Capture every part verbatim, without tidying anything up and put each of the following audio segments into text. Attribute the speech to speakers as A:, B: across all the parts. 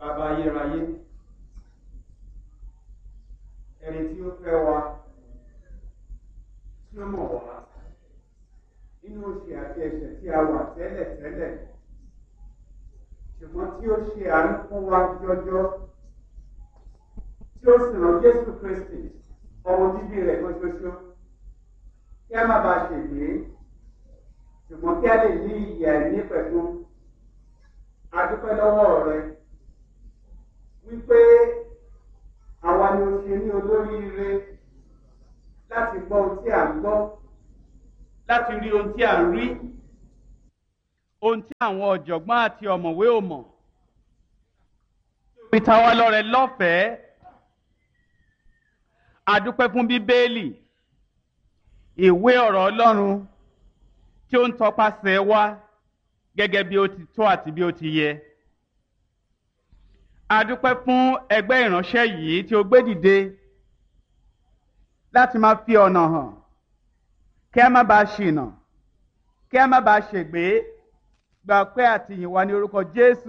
A: bàbá ayérayé, ẹni tí ó fẹ́ wa, tí ó mọ̀ wá nínú òṣì àti ẹ̀ṣẹ̀ tí a wà tẹ́lẹ̀ tẹ́lẹ̀, ṣùgbọ́n tí ó ṣe àánú fún wa jọjọ, tí ó sì rán Jésù Kristi ọmọ bíbí rẹ̀ kan ṣoṣo, kí a má bàa ṣègbé, ṣùgbọ́n kí a lè ní ìyè àìní pẹ̀lú. A dúpẹ́ lọ́wọ́ rẹ wípé àwa ni o ṣe ní olóríire láti gbọ́ ohun tí à ń gbọ́, láti rí ohun tí à ń rí, ohun tí àwọn ọ̀jọ̀gbọ́n àti ọ̀mọ̀wé ò mọ̀. Fi ta wá lọ́rẹ lọ́fẹ̀ẹ́. A dúpẹ́ fún Bíbélì, ìwé ọ̀rọ̀ Ọlọ́run tí ó ń tọpasẹ̀ wa gẹ́gẹ́ bí ó ti tọ́ àti bí ó ti yẹ. A dúpẹ́ fún ẹgbẹ́ ìránṣẹ́ yìí tí ó gbé dìde láti máa fi ọ̀nà hàn kí a má bàa ṣìnà, kí a má bàa ṣègbé. Gba ọpẹ́ àti ìyìn wa ní orúkọ Jésù.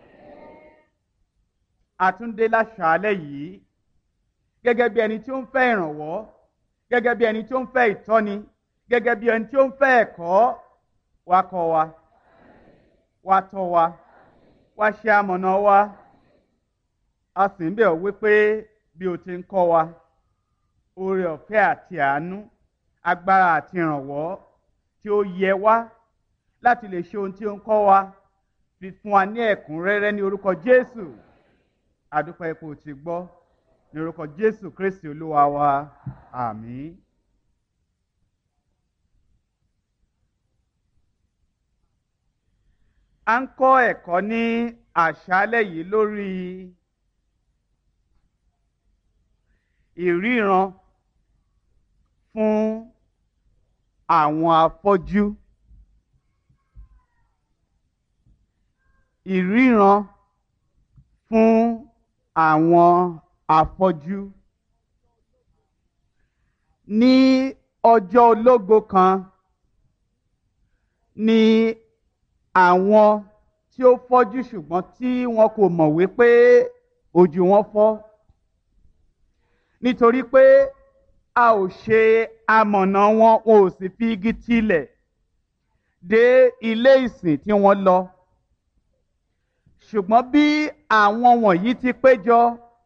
A: Àtúndé láṣàálẹ̀ yìí gẹ́gẹ́ bí ẹni tí ó ń fẹ́ ìrànwọ́, gẹ́gẹ́ bí ẹni tí ó ń fẹ́ ìtọ́ni, gẹ́gẹ́ bí ẹni tí ó ń fẹ́ ẹ̀kọ́. Wá kọ́ wa, wá tọ́ wa, wá ṣe amọ̀nà wa. A sì ń bẹ̀ ọ́ wípé bí o ti ń kọ́ wa, oore ọ̀fẹ́ àti àánú, agbára àti ìrànwọ́ tí ó yẹ wá láti lè ṣe ohun tí ó ń kọ́ wa, fi fún wa ní ẹ̀kúnrẹ́rẹ́ ní orúkọ Jésù. A dúpẹ́ ipò tí gbọ́ ní orúkọ Jésù Kristi Olúwa wa. Àmín. A ń kọ́ ẹ̀kọ́ ní àṣálẹ́ yìí lórí ìríran fún àwọn afọ́jú. Ìríran fún àwọn afọ́jú. Ní ọjọ́ ológo kan ni àwọn tí ó fọ́jú ṣùgbọ́n tí wọn kò mọ̀ wípé ojú wọn fọ́, nítorí pé a ò ṣe amọ̀nà wọn, wọn ò sì fi igi tilẹ̀ dé ilé ìsìn tí wọ́n lọ. Ṣùgbọ́n bí àwọn wọ̀nyí ti péjọ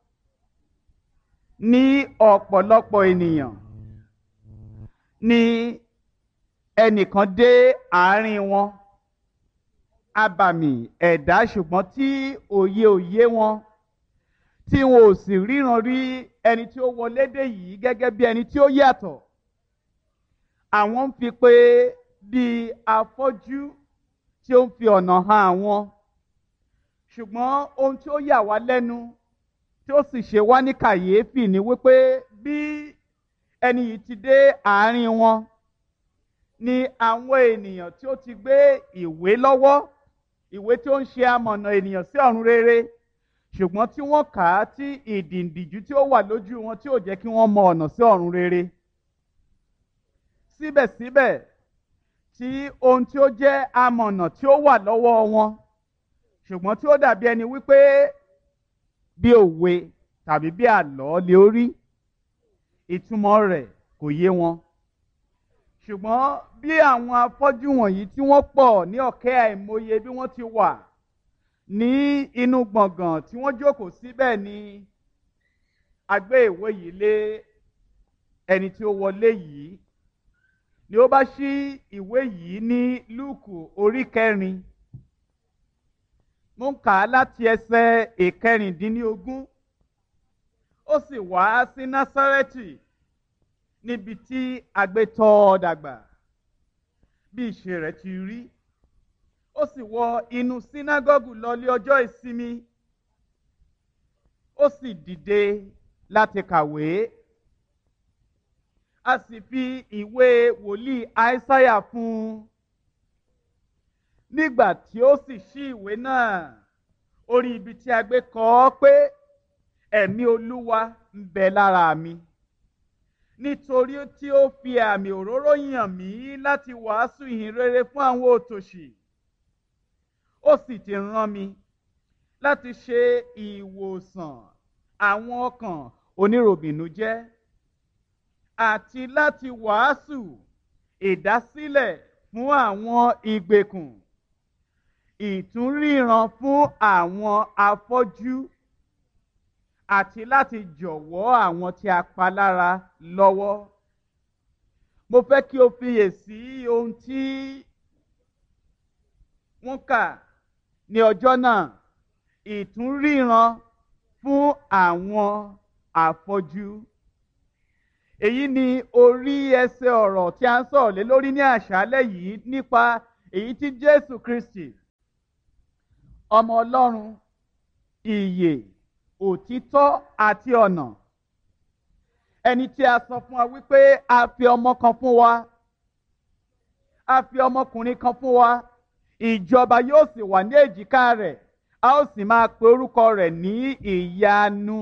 A: ní ọ̀pọ̀lọpọ̀ ènìyàn, ni ẹnìkan dé àárín wọn, abàmì ẹ̀dá ṣùgbọ́n tí òye òye wọn, tí wọn ò sì ríran rí ẹni tí ó wọlé dé yìí gẹ́gẹ́ bí ẹni tí ó yàtọ̀. Àwọn ń fi pé bí afọ́jú tí ó ń fi ọ̀nà hàn àwọn. Ṣùgbọ́n ohun tí ó yà wá lẹ́nu tí ó sì ṣe wá ní kàyéfì ni wípé bí ẹni yìí ti dé àárín wọn, ni àwọn ènìyàn tí ó ti gbé ìwé lọ́wọ́, ìwé tí ó ń ṣe amọ̀nà ènìyàn sí ọ̀run rere, ṣùgbọ́n tí wọ́n kà á tí ìdìǹdìjú tí ó wà lójú wọn tí ò jẹ́ kí wọ́n mọ ọ̀nà sí ọ̀run rere. Síbẹ̀síbẹ̀ tí ohun tí ó jẹ́ amọ̀nà tí ó wà lọ́wọ́ wọn, ṣùgbọ́n tí ó dàbí ẹni wípé bí òwe tàbí bí àlọ́ lè orí, ìtumọ̀ rẹ̀ kò yé wọn. Ṣùgbọ́n bí àwọn afọ́jú wọ̀nyí tí wọ́n pọ̀ ní ọ̀kẹ́ àìmọye bí wọ́n ti wà ní inú gbọ̀ngàn tí wọ́n jókòó síbẹ̀, ni a gbé ìwé yìí lé ẹni tí ó wọlé yìí, ni ó bá ṣí ìwé yìí ní Lúùkù orí kẹrin. Mo ń kà á láti ẹsẹ̀ ìkẹrìndínlógún. Ó sì wá sí Násárẹ́tì, níbi tí a gbé tọ́ ọ dàgbà, bí ìṣe rẹ̀ ti rí. Ó sì wọ inú sínágọ́gù lọ ní ọjọ́ ìsinmi. Ó sì dìde láti kàwé. A sì fi ìwé wòlíì Áísáyà fún un. Nígbà tí ó sì ṣí ìwé náà, ó rí ibi tí a gbé kọ ọ́ pé ẹ̀mí Olúwa ń bẹ lára mi, nítorí tí ó fi àmì òróró yàn mí láti wàásù ìhìn rere fún àwọn òtòṣì. Ó sì ti rán mi láti ṣe ìwòsàn àwọn ọkàn oníròbìnújẹ́ àti láti wàásù ìdásílẹ̀ fún àwọn ìgbèkùn, ìtúnríran fún àwọn afọ́jú àti láti jọ̀wọ́ àwọn tí a pa lára lọ́wọ́. Mo fẹ́ kí o fiyèsí ohun tí wọ́n kà ní ọjọ́ náà, ìtúnríran fún àwọn afọ́jú. Èyí ni orí ẹsẹ̀ ọ̀rọ̀ tí a ń sọ̀rọ̀ lé lórí ní àṣálẹ́ yìí nípa èyí tí Jésù Kristi, ọmọ Ọlọ́run, ìyè, òtítọ́ àti ọ̀nà, ẹni tí a sọ fún wa wípé a fi ọmọ kan fún wa, a fi ọmọkùnrin kan fún wa, ìjọba yóò sì wà ní èjìká rẹ̀, a ó sì máa pe orúkọ rẹ̀ ní ìyanu,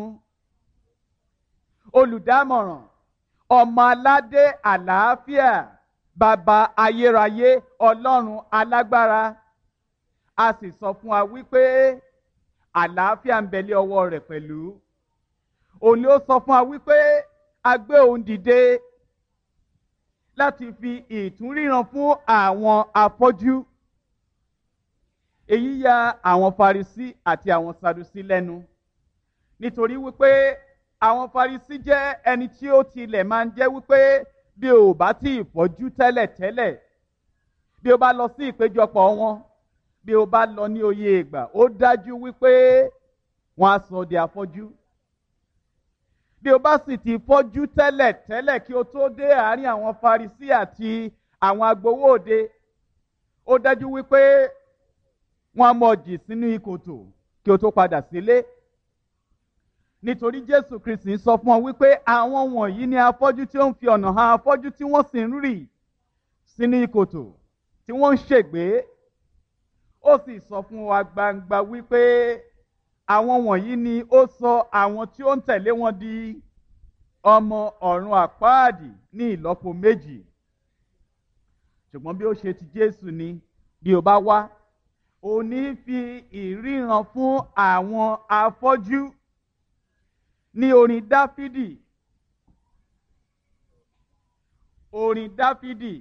A: olùdámọ̀ràn, ọmọ aládé àlàáfíà, bàbá ayérayé, ọlọ́run alágbára. A sì sọ fún wa wípé àlàáfíà ń bẹ lé ọwọ́ rẹ̀ pẹ̀lú. Òun ni ó sọ fún wa wípé a gbé òun dìde láti fi ìtúnríran fún àwọn afọ́jú. Èyí ya àwọn Farisí àti àwọn Sadusí lẹ́nu, nítorí wípé àwọn Farisí jẹ́ ẹni tí ó tilẹ̀ máa ń jẹ́ wípé bí o bá tí ì fọ́jú tẹ́lẹ̀tẹ́lẹ̀, bí o bá lọ sí ìpéjọpọ̀ wọn, bí o bá lọ ní oyè ìgbà, ó dájú wípé wọ́n á sọ di afọ́jú. Bí o bá sì ti fọ́jú tẹ́lẹ̀tẹ́lẹ̀ kí o tó dé àárín àwọn Farisí àti àwọn agbowó òde, ó dájú wípé wọ́n á mọ̀ jì sínú ìkòtò kí o tó padà sílé. Nítorí Jésù Kristi sọ fún ọ wípé àwọn wọ̀nyí ni afọ́jú tí ó ń fi ọ̀nà hàn afọ́jú tí wọ́n sì ń rì sínú ìkòtò tí wọ́n ń ṣègbé. Ó sì sọ fún wa gbangba wípé àwọn wọ̀nyí ni ó sọ àwọn tí ó ń tẹ̀lé wọn di ọmọ ọ̀run àpáàdì ní ìlọ́po méjì. Ṣùgbọ́n bí ó ṣe ti Jésù ni, bí o bá wá, ó ní fi ìríran fún àwọn afọ́jú. Ní orin Dáfídì, orin Dáfídì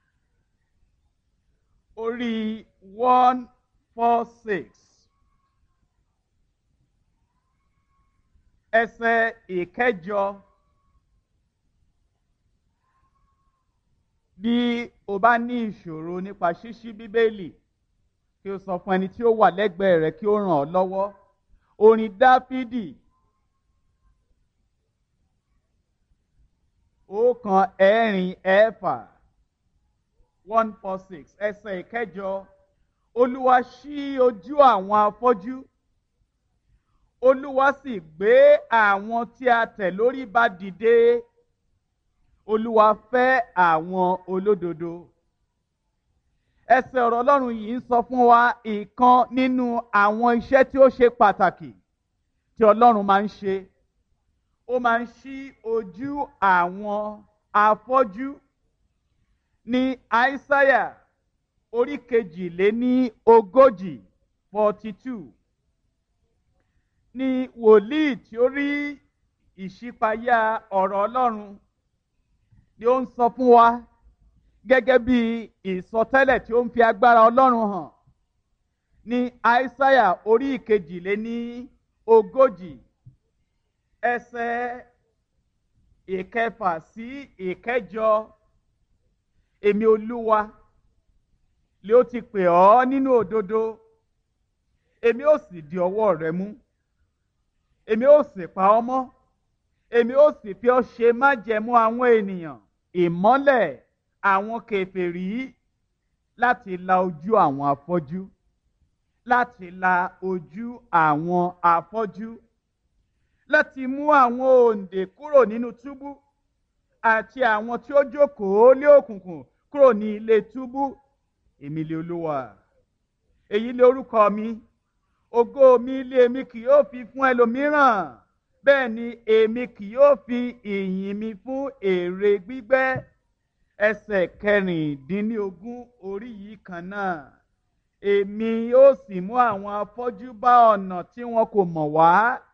A: orí one four six ẹsẹ̀ ìkẹjọ, bí o bá ní ìṣòro nípa ṣíṣí Bíbélì, kí o sọ fún ẹni tí ó wà lẹ́gbẹ̀ẹ́ rẹ kí ó ràn ọ́ lọ́wọ́. Orin Dáfídì ọ̀kan ẹ̀rin ẹ̀fà one four six ẹsẹ̀ ìkẹjọ, Olúwa ṣí ojú àwọn afọ́jú, Olúwa sì gbé àwọn tí a tẹ̀ lórí ba dìde, Olúwa fẹ́ àwọn olódodo. Ẹsẹ̀ ọ̀rọ̀ Ọlọ́run yìí ń sọ fún wa ìkan nínú àwọn iṣẹ́ tí ó ṣe pàtàkì tí Ọlọ́run máa ń ṣe. Ó máa ń ṣí ojú àwọn afọ́jú. Ní Aísáyà orí kejìléní ogójì forty two ní wòlíì tí ó rí ìṣípayá ọ̀rọ̀ Ọlọ́run ni ó ń sọ fún wa gẹ́gẹ́ bí ìsọtẹ́lẹ̀ tí ó ń fi agbára Ọlọ́run hàn. Ní Aísáyà orí kejìléní ogójì ẹsẹ̀ ìkẹfà sí ìkẹjọ, èmi Olúwa lé ó ti pè ọ́ nínú òdodo, èmi ó sì di ọwọ́ rẹ mú, èmi ó sì pa ọ́ mọ́, èmi ó sì fi ọ́ ṣe májẹ̀mú àwọn ènìyàn, ìmọ́lẹ̀ àwọn kèfèrí, láti la ojú àwọn afọ́jú, láti la ojú àwọn afọ́jú, láti mú àwọn òǹdè kúrò nínú túbú àti àwọn tí ó jókòó lé òkùnkùn kúrò ní ilé túbú. Èmi lé Olúwa, èyí lé orúkọ mi, ògo mi lé èmi kì yóò fi fún ẹlòmíràn, bẹ́ẹ̀ ni èmi kì yóò fi ìyìn mi fún èrè gbígbẹ́. Ẹsẹ̀ kẹrìndínlógún orí yìí kan náà, èmi yóò sì mú àwọn afọ́jú bá ọ̀nà tí wọn kò mọ̀ wá.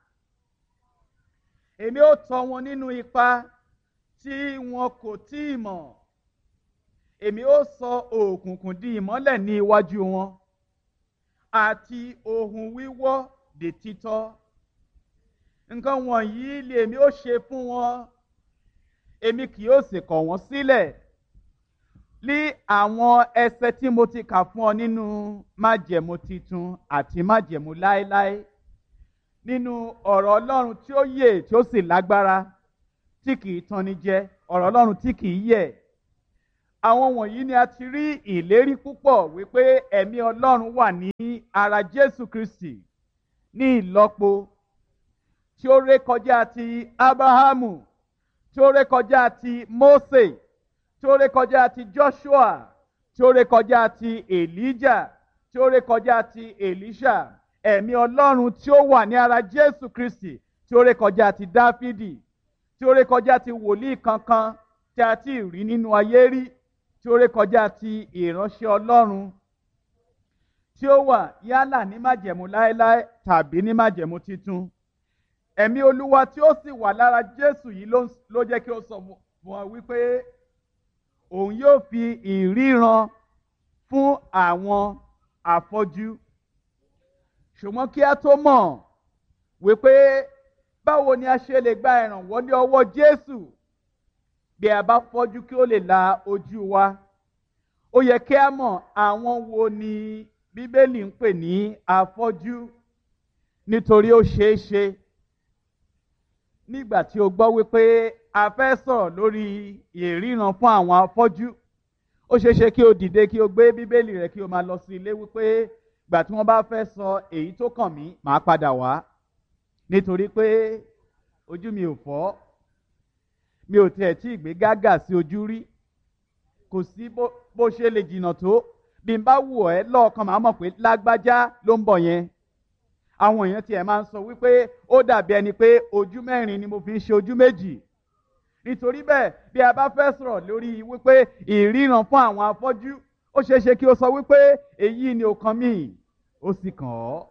A: Èmi ó tọ́ wọn nínú ipa tí wọn kò tíì mọ̀. Èmi ó sọ òkùnkùn di ìmọ́lẹ̀ ní iwájú wọn, àti ohun wíwọ́ di títọ́. Nǹkan wọ̀nyí lèmi ó ṣe fún wọn, èmi kì yóò sì kọ̀ wọ́n sílẹ̀. Ní àwọn ẹsẹ̀ tí mo ti kà fún ọ nínú májẹ̀mú titun àti májẹ̀mú láéláé, nínú ọ̀rọ̀ Ọlọ́run tí ó yè tí ó sì lágbára, tí kìí tanni jẹ, ọ̀rọ̀ Ọlọ́run tí kìí yẹ̀. Àwọn wọ̀nyí ni a ti rí ìlérí púpọ̀ wípé ẹ̀mí Ọlọ́run wà ní ara Jésù Kristi ní ìlọ́po tí ó rékọjá ti Ábráhámù, tí ó rékọjá ti Mósè, tí ó rékọjá ti Joshua, tí ó rékọjá ti Èlíjà, tí ó rékọjá ti Èlíṣà. Ẹ̀mí Ọlọ́run tí ó wà ní ara Jésù Kristi, tí ó rékọjá ti Dáfídì, tí ó rékọjá ti wòlíì kankan tí a ti rí nínú ayé rí, tí ó rékọjá ti ìránṣẹ́ Ọlọ́run tí ó wà yálà ní májẹ̀mú láéláé tàbí ní májẹ̀mú titun. Ẹ̀mí Olúwa tí ó sì wà lára Jésù yìí ló jẹ́ kí ó sọ fún wọn wípé òun yóò fi ìríran fún àwọn afọ́jú. Ṣùgbọ́n kí a tó mọ̀ wípé báwo ni a ṣe lè gba ìrànwọ́ ní ọwọ́ Jésù bí a bá fọ́jú kí ó lè la ojú wa, ó yẹ kí a mọ̀ àwọn wo ni Bíbélì ń pè ní afọ́jú, nítorí ó ṣeé ṣe nígbà tí o gbọ́ wípé a fẹ́ sọ̀rọ̀ lórí ìríran fún àwọn afọ́jú, ó ṣeé ṣe kí o dìde kí o gbé Bíbélì rẹ kí o máa lọ sí ilé wípé ìgbà tí wọ́n bá fẹ́ sọ èyí tó kàn mí màá padà wá, nítorí pé ojú mi ò fọ́, mi ò tiẹ̀ tí ì gbé gágà sí ojú rí, kò sí bó ṣe lè jìnnà tó, bí n bá wù ẹ́ lọ́ọ̀kan màá mọ̀ pé lágbájá ló ń bọ̀ yẹn. Àwọn èèyàn tiẹ̀ máa ń sọ wípé ó dàbí ẹni pé ojú mẹ́rin ni mo fi ń ṣe ojú méjì. Nítorí bẹ́ẹ̀ bí a bá fẹ́ sọ̀rọ̀ lórí wípé ìríran fún àwọn afọ́jú, ó ṣeé ṣe kí o sọ wípé èyí ni ó kàn mí, ó sì kàn ọ́.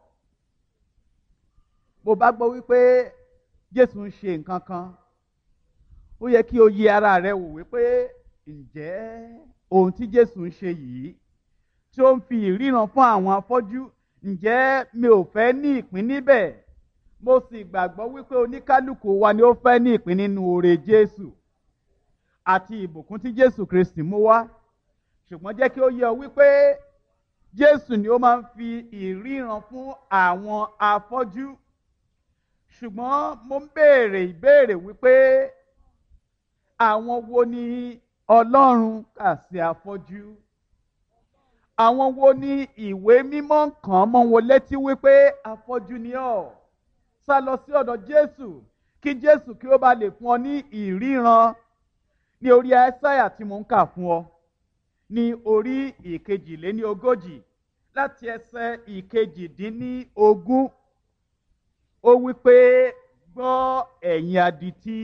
A: Bó bá gbọ́ wípé Jésù ń ṣe nǹkan kan, ó yẹ kí o yẹ ara rẹ wò wípé ǹjẹ́ ohun tí Jésù ń ṣe yìí tí ó ń fi ìríran fún àwọn afọ́jú, ǹjẹ́ mi ò fẹ́ ní ìpín níbẹ̀? Mo sì gbàgbọ́ wípé oníkálùkù wa ni ó fẹ́ ní ìpín nínú oore Jésù àti ìbùkún tí Jésù Kristi mú wá. Ṣùgbọ́n jẹ́ kí ó yé ọ wípé Jésù ni ó máa ń fi ìríran fún àwọn afọ́jú. Ṣùgbọ́n mo ń béèrè ìbéèrè wípé àwọn wo ni Ọlọ́run kà sí afọ́jú? Àwọn wo ni ìwé mímọ́ kàn mọ́ wọn létí wípé afọ́jú ni ọ́? Sá lọ sí ọ̀dọ̀ Jésù kí Jésù kí ó bá lè fún ọ ní ìríran. Ní orí Áísáyà tí mo ń kà fún ọ, ní orí ìkejìléní ogójì láti ẹsẹ̀ ìkejìdínlógún, ó wípé gbọ́ ẹ̀yin adití,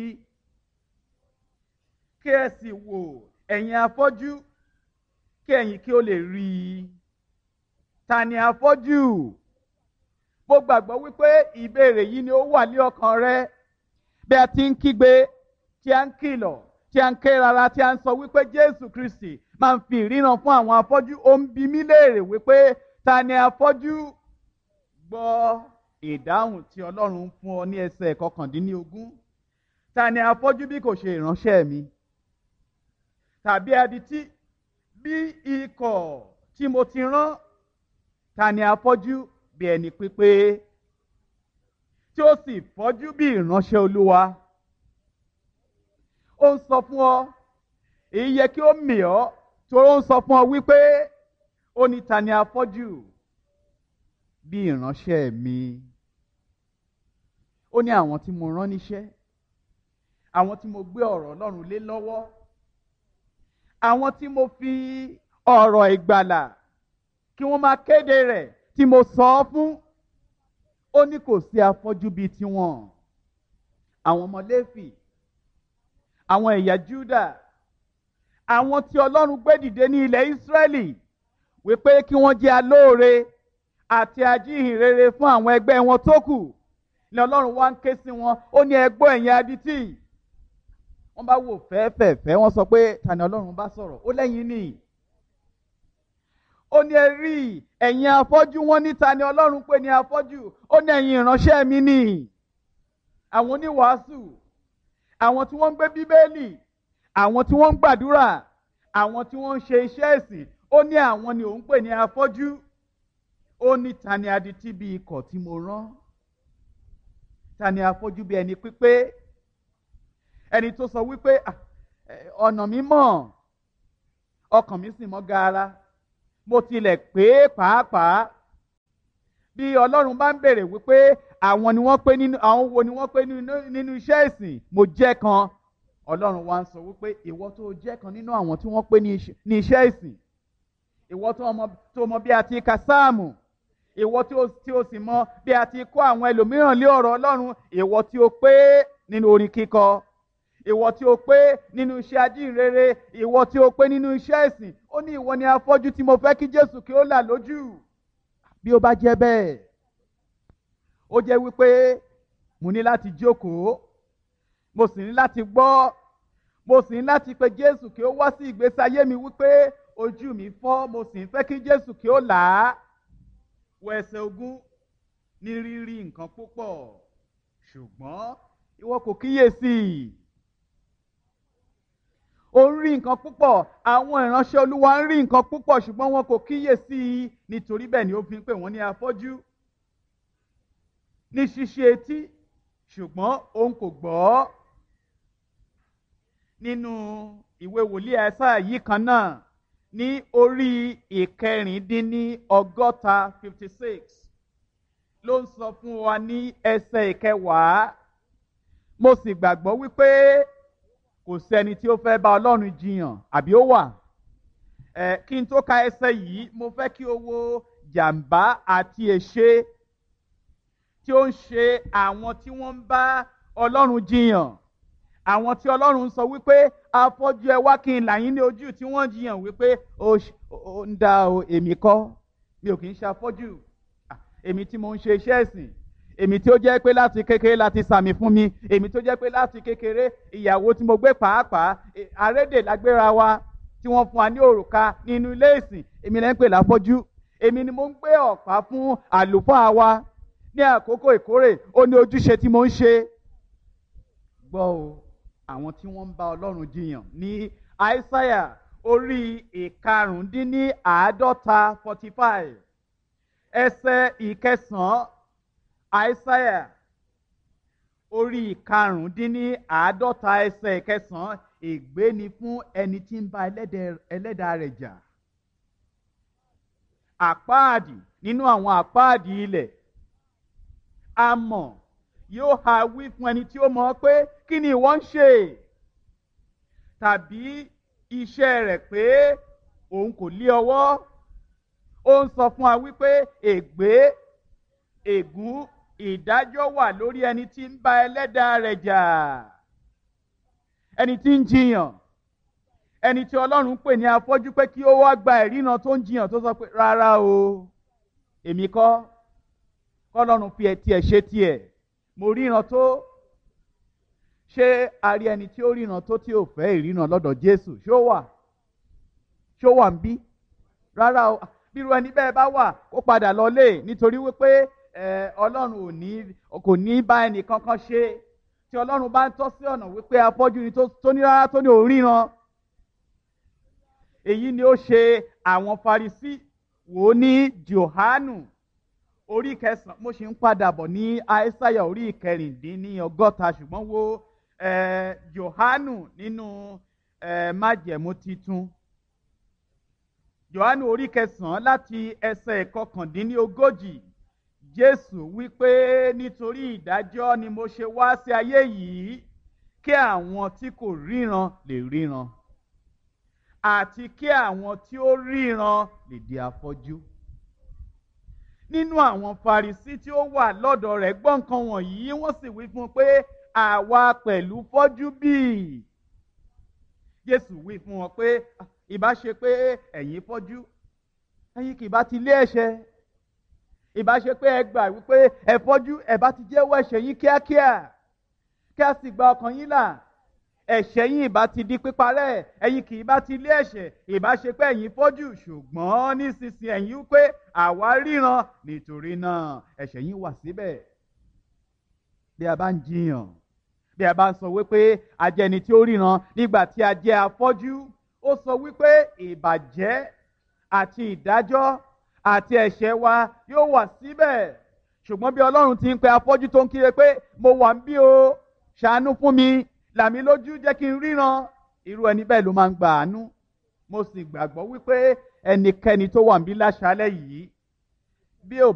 A: kí ẹ sì wò ẹ̀yin afọ́jú, kí ẹ̀yin kí ó lè rí i. Ta ni afọ́jú? Mo gbàgbọ́ wípé ìbéèrè yìí ni ó wà ní ọkàn rẹ bí a ti ń kígbe, tí a ń kìlọ̀, tí a ń ké rara, tí a ń sọ wípé Jésù Kristi máa ń fi ìríran fún àwọn afọ́jú. Ó ń bi mí léèrè wípé ta ni afọ́jú? Gbọ́ ìdáhùn tí Ọlọ́run ń fún ọ ní ẹsẹ̀ kọkàndínlógún. Ta ni afọ́jú bí kò ṣe ìránṣẹ́ mi? Tàbí adití bí ikọ̀ tí mo ti rán? Ta ni afọ́jú bí ẹni pípé tí ó sì fọ́jú bí ìránṣẹ́ Olúwa? Ó ń sọ fún ọ, èyí yẹ kí ó mì ọ́, torí ó ń sọ fún ọ wípé ó ní ta ni afọ́jú bí ìránṣẹ́ mi. Ó ní àwọn tí mo rán níṣẹ́, àwọn tí mo gbé ọ̀rọ̀ Ọlọ́run lé lọ́wọ́, àwọn tí mo fi ọ̀rọ̀ ìgbàlà kí wọ́n máa kéde rẹ̀ tí mo sọ ọ́ fún. Ó ní kò sí afọ́jú bíi tiwọn. Àwọn ọmọ Léfì, àwọn ẹ̀yà Júdà, àwọn tí Ọlọ́run gbé dìde ní ilẹ̀ Ísírẹ́lì wípé kí wọ́n jẹ́ alóore àti ajíhìnrere fún àwọn ẹgbẹ́ wọn tó kù ni Ọlọ́run wá ń ké sí wọn. Ó ní ẹ gbọ́ ẹ̀yin adití. Wọ́n bá wò fẹ́ẹ́fẹ́ẹ́fẹ́, wọ́n sọ pé ta ni Ọlọ́run bá sọ̀rọ̀? Ó lẹ́yìn ni. Ó ní ẹ rí ẹ̀yin afọ́jú. Wọ́n ní ta ni Ọlọ́run pè ní afọ́jú? Ó ní ẹ̀yin ìránṣẹ́ mi ni. Àwọn oníwàásù, àwọn tí wọ́n ń gbé Bíbélì, àwọn tí wọ́n ń gbàdúrà, àwọn tí wọ́n ń ṣe iṣẹ́ ìsìn. Ó ní àwọn ni òun pè ní afọ́jú. Ó ní ta ni adití bí ikọ̀ tí mo rán? Ta ni afọ́jú bí ẹni pípé? Ẹni tó sọ wípé ọ̀nà mi mọ́, ọkàn mi sì mọ́ gaara, mo tilẹ̀ pé pàápàá. Bí Ọlọ́run bá ń bèrè wípé àwọn ni wọ́n pé nínú àwọn wo ni wọ́n pé nínú iṣẹ́ ìsìn, mo jẹ́ kan. Ọlọ́run wá ń sọ wípé ìwọ tó jẹ́ kan nínú àwọn tí wọ́n pé ní iṣẹ́ ìsìn, ìwọ tó mọ bí a ti ka sáàmù, ìwọ tí o sì mọ bí a ti kọ́ àwọn ẹlòmíràn lé ọ̀rọ̀ Ọlọ́run, ìwọ tí o pé nínú orin kíkọ, ìwọ tí o pé nínú iṣẹ́ ajínrere, ìwọ tí o pé nínú iṣẹ́ ìsìn. Ó ní ìwọ ni afọ́jú tí mo fẹ́ kí Jésù kí ó là lójú. Bí ó bá jẹ́ bẹ́ẹ̀, ó jẹ́ wípé mo ní láti jókòó, mo sì ní láti gbọ́, mo sì ní láti pe Jésù kí ó wá sí ìgbésí ayé mi wípé ojú mi fọ́, mo sì ń fẹ́ kí Jésù kí ó là á. Wọ ẹsẹ̀ ogún, ní rírí nǹkan púpọ̀, ṣùgbọ́n ìwọ kò kíyèsí. Ó ń rí nǹkan púpọ̀, àwọn ìránṣẹ́ Olúwa ń rí nǹkan púpọ̀, ṣùgbọ́n wọn kò kíyèsí. Nítorí bẹ́ẹ̀ ni ó fi ń pè wọ́n ní afọ́jú. Ní ṣíṣí etí, ṣùgbọ́n òun kò gbọ́. Nínú ìwé wòlíì Àìsáyà yìí kan náà, ní orí ìkẹrìndínní ọgọ́ta fifty six ló ń sọ fún wa ní ẹsẹ̀ ìkẹwàá. Mo sì gbàgbọ́ wípé kò sẹ́ni tí ó fẹ́ bá Ọlọ́run jiyàn, àbí ó wà? Ẹ kí n tó ka ẹsẹ̀ yìí, mo fẹ́ kí o wo jàǹbá àti èṣe tí ó ń ṣe àwọn tí wọ́n ń bá Ọlọ́run jiyàn. Àwọn tí Ọlọ́run sọ wípé afọ́jú ẹ wá kí n là yín ní ojú, tí wọ́n jiyàn wípé ó ń dá o, èmi kọ́, mi ò kì í ṣe afọ́jú. Èmi tí mo ń ṣe iṣẹ́ ìsìn, èmi tí ó jẹ́ pé láti kékeré láti sàmì fún mi, èmi tó jẹ́ pé láti kékeré ìyàwó tí mo gbé pàápàá arédè lágbéra wa tí wọ́n fún wa ní òrùka nínú ilé ìsìn, èmi lẹ́ ń pè láfọ́jú. Èmi ni mo ń gbé ọ̀pá fún àlùfáà wa ní àkókò ìkórè, ó ní ojúṣe tí mo ń ṣe. Gbọ́ o, àwọn tí wọ́n ń bá Ọlọ́run jiyàn ní Àìsáyà orí ìkarùndínní àádọ́ta forty five ẹsẹ̀ ìkẹsàn-án. Àìsáyà orí ìkarùndínní àádọ́ta ẹsẹ̀ ìkẹsàn-án. Ègbé ni fún ẹni tí ń bá ẹlẹ́dàá rẹ̀ jà. Àpáàdì nínú àwọn àpáàdì ilẹ̀, amọ̀ yóò ha wí fún ẹni tí ó mọ̀ pé kí ni ìwọ ń ṣe? Tàbí iṣẹ́ rẹ̀ pé òun kò lé ọwọ́. Ó ń sọ fún wa wípé ègbé, ègún, ìdájọ́ wà lórí ẹni tí ń bá ẹlẹ́dàá rẹ̀ jà. Ẹni tí ń jiyàn, ẹni tí Ọlọ́run pè ní afọ́jú pé kí ó wá gba ìríran tó ń jiyàn, tó sọ pé rárá o, èmi kọ́, k'Ọlọ́run fi tiẹ̀ ṣe tiẹ̀, mo ríran tó. Ṣé a rí ẹni tí ó ríran tó tí ò fẹ́ ìríran lọ́dọ̀ Jésù? Ṣé ó wà? Ṣé ó wà ń bí? Rárá o. Bírú ẹni bẹ́ẹ̀ bá wà, ó padà lọlé, nítorí wípé Ọlọ́run ò ní kò ní bá ẹnì kankan ṣe. Tí Ọlọ́run bá ń tọ́ sí ọ̀nà wípé afọ́jú ni tó ní rárá tó ní òríran. Èyí ni ó ṣe àwọn Farisí. Wò ó ní Jòhánù orí kẹsàn-án, mo ṣì ń padà bọ̀ ní Àìsáyà orí ìkẹrìndínní ọgọ́ta, ṣùgbọ́n wo Jòhánù nínú májẹ̀mú titun. Jòhánù orí kẹsàn-án láti ẹsẹ̀ ìkọkàndínní ogójì. Jésù wípé nítorí ìdájọ́ ni mo ṣe wá sí ayé yìí, kí àwọn tí kò ríran lè ríran, àti kí àwọn tí ó ríran lè di afọ́jú. Nínú àwọn Farisí tí ó wà lọ́dọ̀ rẹ̀ gbọ́ nǹkan wọ̀nyí, wọ́n sì wí fún un pé àwa pẹ̀lú fọ́jú bí? Jésù wí fún wọn pé ìbá ṣe pé ẹ̀yin fọ́jú, ẹ̀yin kì bá ti lé ẹ̀ṣẹ̀. Ìbá ṣe pé ẹ gbà wípé ẹ fọ́jú, ẹ bá ti jẹ́wọ́ ẹ̀ṣẹ̀ yín kíákíá kí a sì gba ọkàn yín là. Ẹ̀ṣẹ̀ yín ìbá ti di píparẹ́, ẹ̀yin kì í bá ti lé ẹ̀ṣẹ̀. Ìbá ṣe pé ẹ̀yin fọ́jú, ṣùgbọ́n nísinsìnyí ẹ̀yin wípé àwa ríran, nítorí náà ẹ̀ṣẹ̀ yín wà síbẹ̀. Bí a bá ń jiyàn, bí a bá ń sọ wípé a jẹ́ ẹni tí ó ríran nígbà tí a jẹ́ afọ́jú, ó sọ wípé ìbàjẹ́ àti ìdájọ́ àti ẹ̀ṣẹ̀ wa yóò wà síbẹ̀. Ṣùgbọ́n bí Ọlọ́run ti ń pe afọ́jú tó ń kígbe pé mo wà ń bí o, ṣàánú fún mi, là mí lójú, jẹ́ kí n ríran, irú ẹni bẹ́ẹ̀ ló máa ń gba àánú. Mo sì gbàgbọ́ wípé ẹnikẹ́ni tó wà ń bí láṣálẹ́ yìí, bí ò